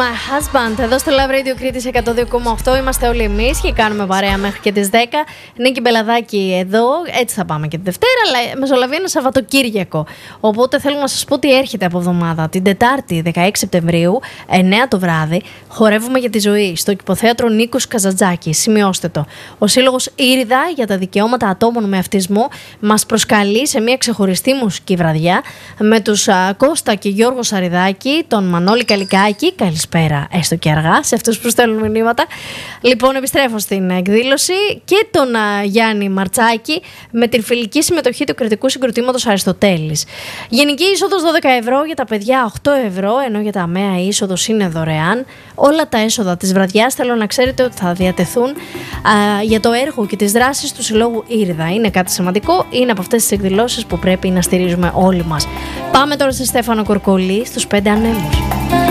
My Husband. Εδώ στο Love Radio Κρήτης 102,8 είμαστε όλοι εμείς και κάνουμε παρέα μέχρι και τις 10. Νίκη Μπελαδάκη εδώ, έτσι θα πάμε και τη Δευτέρα, αλλά μεσολαβεί ένα Σαββατοκύριακο. Οπότε θέλω να σας πω τι έρχεται από εβδομάδα. Την Τετάρτη, 16 Σεπτεμβρίου, 9 το βράδυ, χορεύουμε για τη ζωή στο Κηποθέατρο Νίκος Καζαντζάκη. Σημειώστε το. Ο Σύλλογος Ήριδα για τα Δικαιώματα Ατόμων με Αυτισμό μας προσκαλεί σε μια ξεχωριστή μουσική βραδιά με τους Κώστα και Γιώργο Σαριδάκη, τον Μανώλη Καλικάκη. Καλησπέρα, έστω και αργά, σε αυτούς που στέλνουν μηνύματα. Λοιπόν, επιστρέφω στην εκδήλωση και τον Γιάννη Μαρτσάκη με την φιλική συμμετοχή του κριτικού συγκροτήματος Αριστοτέλης. Γενική είσοδος 12 ευρώ, για τα παιδιά 8 ευρώ, ενώ για τα αμαία η είσοδος είναι δωρεάν. Όλα τα έσοδα της βραδιάς θέλω να ξέρετε ότι θα διατεθούν για το έργο και τις δράσεις του Συλλόγου Ήριδα. Είναι κάτι σημαντικό, είναι από αυτές τις εκδηλώσεις που πρέπει να στηρίζουμε όλοι μας. Πάμε τώρα σε Στέφανο Κορκολί στους 5 Ανέμους.